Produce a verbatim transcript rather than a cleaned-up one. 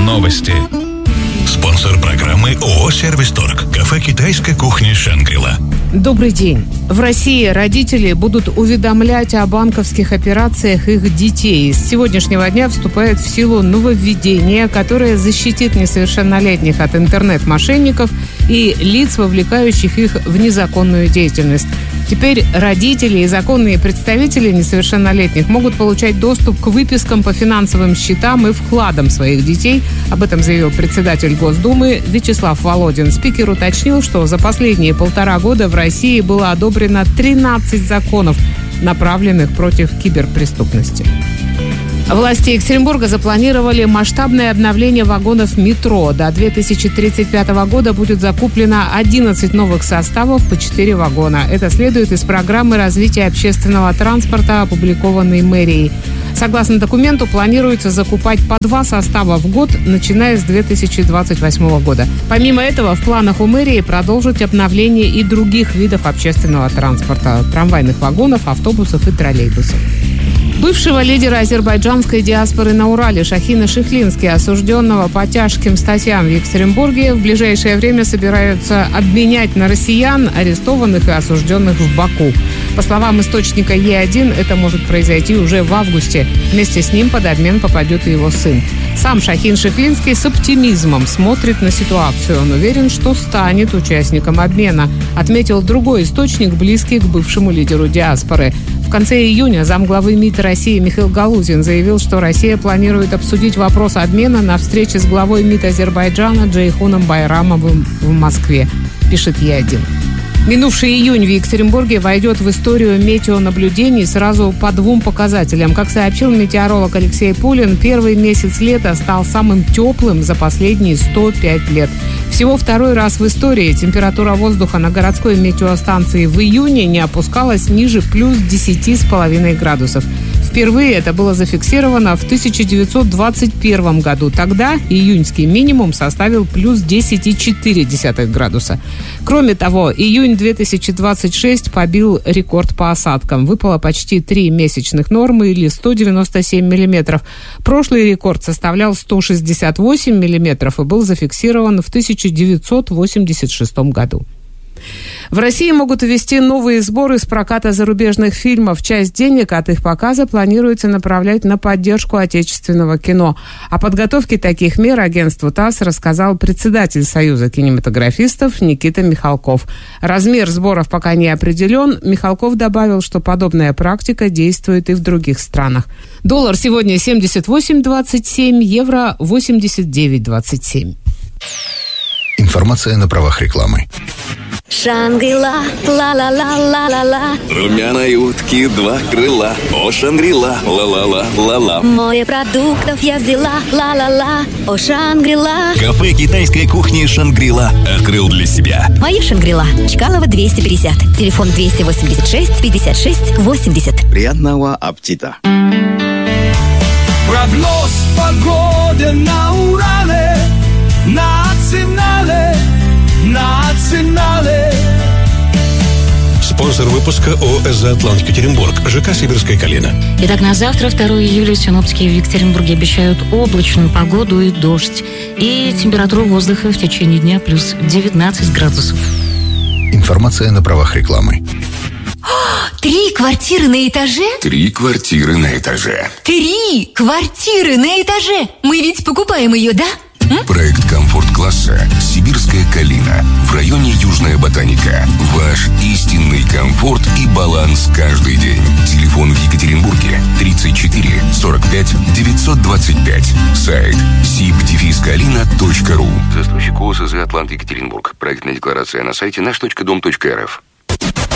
Новости. Спонсор программы ООО «Сервис-Торг». Кафе «Китайская кухня Шангри-Ла». Добрый день. В России родители будут уведомлять о банковских операциях их детей. С сегодняшнего дня вступает в силу нововведение, которое защитит несовершеннолетних от интернет-мошенников и лиц, вовлекающих их в незаконную деятельность. Теперь родители и законные представители несовершеннолетних могут получать доступ к выпискам по финансовым счетам и вкладам своих детей. Об этом заявил председатель Госдумы Вячеслав Володин. Спикер уточнил, что за последние полтора года в России было одобрено тринадцать законов, направленных против киберпреступности. Власти Екатеринбурга запланировали масштабное обновление вагонов метро. До две тысячи тридцать пятого года будет закуплено одиннадцать новых составов по четыре вагона. Это следует из программы развития общественного транспорта, опубликованной мэрией. Согласно документу, планируется закупать по два состава в год, начиная с две тысячи двадцать восьмого года. Помимо этого, в планах у мэрии продолжить обновление и других видов общественного транспорта – трамвайных вагонов, автобусов и троллейбусов. Бывшего лидера азербайджанской диаспоры на Урале Шахина Шихлински, осужденного по тяжким статьям в Екатеринбурге, в ближайшее время собираются обменять на россиян, арестованных и осужденных в Баку. По словам источника Е один, это может произойти уже в августе. Вместе с ним под обмен попадет и его сын. Сам Шахин Шихлинский с оптимизмом смотрит на ситуацию. Он уверен, что станет участником обмена, отметил другой источник, близкий к бывшему лидеру диаспоры. В конце июня замглавы МИД России Михаил Галузин заявил, что Россия планирует обсудить вопрос обмена на встрече с главой МИД Азербайджана Джейхуном Байрамовым в Москве, пишет Е один. Минувший июнь в Екатеринбурге войдет в историю метеонаблюдений сразу по двум показателям. Как сообщил метеоролог Алексей Пулин, первый месяц лета стал самым теплым за последние сто пять лет. Всего второй раз в истории температура воздуха на городской метеостанции в июне не опускалась ниже плюс десять с половиной градусов. Впервые это было зафиксировано в тысяча девятьсот двадцать первом году. Тогда июньский минимум составил плюс десять целых четыре десятых градуса. Кроме того, июнь две тысячи двадцать шесть побил рекорд по осадкам. Выпало почти три месячных нормы или сто девяносто семь миллиметров. Прошлый рекорд составлял сто шестьдесят восемь миллиметров и был зафиксирован в тысяча девятьсот восемьдесят шестом году. В России могут ввести новые сборы с проката зарубежных фильмов. Часть денег от их показа планируется направлять на поддержку отечественного кино. О подготовке таких мер агентству ТАСС рассказал председатель Союза кинематографистов Никита Михалков. Размер сборов пока не определен. Михалков добавил, что подобная практика действует и в других странах. Доллар сегодня семьдесят восемь двадцать семь, евро восемьдесят девять двадцать семь. Информация на правах рекламы. Шангри-Ла, ла-ла-ла-ла-ла-ла. Румяной утки два крыла. О, Шангри-Ла, ла-ла-ла-ла-ла. Море продуктов я взяла, ла-ла-ла. О, Шангри-Ла. Кафе «Китайская кухня Шангри-Ла» открыл для себя. Моя Шангри-Ла. Чкалова двести пятьдесят. Телефон двести восемьдесят шесть пятьдесят шесть восемьдесят. Приятного аппетита. Прогноз погоды на Урале. Национале, национале. Спонсор выпуска ООО «Эзоатлант Екатеринбург», ЖК «Сибирская калина». Итак, на завтра, второго июля, синоптики в Екатеринбурге обещают облачную погоду и дождь. И температуру воздуха в течение дня плюс девятнадцать градусов. Информация на правах рекламы. Три квартиры на этаже? Три квартиры на этаже. Три квартиры на этаже! Мы ведь покупаем ее, да? Проект комфорт-класса «Сибирская калина» в районе Южная Ботаника. Ваш истинный комфорт и баланс каждый день. Телефон в Екатеринбурге тридцать четыре сорок пять девятьсот двадцать пять. Сайт сиб дефис калина точка ру. Застройщик ООО «Эзоатлант Екатеринбург». Проектная декларация на сайте наш точка дом точка эр эф.